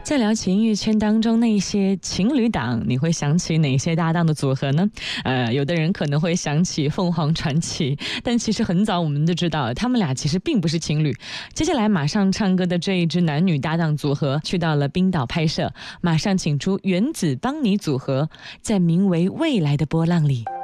在聊起音乐圈当中那些情侣档，你会想起哪些搭档的组合呢？有的人可能会想起凤凰传奇，但其实很早我们就知道他们俩其实并不是情侣。接下来马上唱歌的这一支男女搭档组合去到了冰岛拍摄，马上请出原子邦尼组合，在名为未来的波浪里。